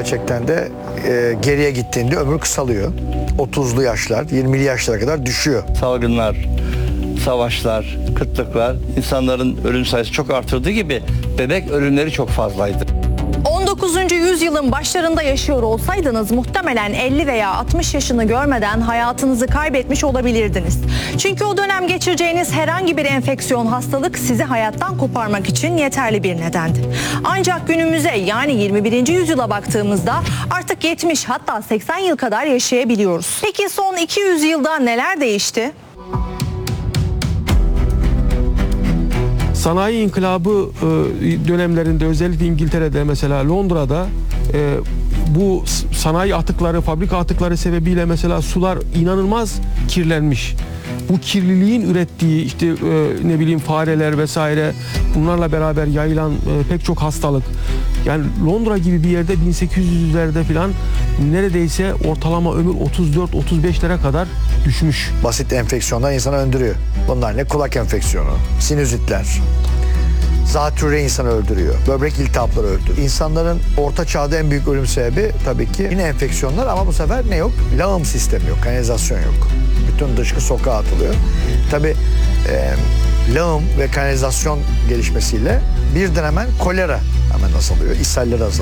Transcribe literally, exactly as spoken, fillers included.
gerçekten de e, geriye gittiğinde ömür kısalıyor. otuzlu yaşlar, yirmili yaşlara kadar düşüyor. Salgınlar, savaşlar, kıtlıklar insanların ölüm sayısı çok artırdığı gibi bebek ölümleri çok fazlaydı. on dokuzuncu yüzyılın başlarında yaşıyor olsaydınız muhtemelen elli veya altmış yaşını görmeden hayatınızı kaybetmiş olabilirdiniz. Çünkü o dönem geçireceğiniz herhangi bir enfeksiyon hastalık sizi hayattan koparmak için yeterli bir nedendi. Ancak günümüze yani yirmi birinci yüzyıla baktığımızda artık yetmiş hatta seksen yıl kadar yaşayabiliyoruz. Peki son iki yüz yılda neler değişti? Sanayi inkılabı dönemlerinde özellikle İngiltere'de mesela Londra'da bu sanayi atıkları, fabrika atıkları sebebiyle mesela sular inanılmaz kirlenmiş. Bu kirliliğin ürettiği işte ne bileyim fareler vesaire bunlarla beraber yayılan pek çok hastalık. Yani Londra gibi bir yerde bin sekiz yüzlerde falan neredeyse ortalama ömür otuz dört otuz beşlere kadar düşmüş. Basit enfeksiyonlar insanı öldürüyor. Bunlar ne? Kulak enfeksiyonu, sinüzitler, zatürre insanı öldürüyor, böbrek iltihapları öldürüyor. İnsanların orta çağda en büyük ölüm sebebi tabii ki yine enfeksiyonlar ama bu sefer ne yok? Lağım sistemi yok, kanalizasyon yok. Bütün dışkı sokağa atılıyor. Tabii e, lağım ve kanalizasyon gelişmesiyle birden hemen kolera hemen azalıyor, ishaller azalıyor.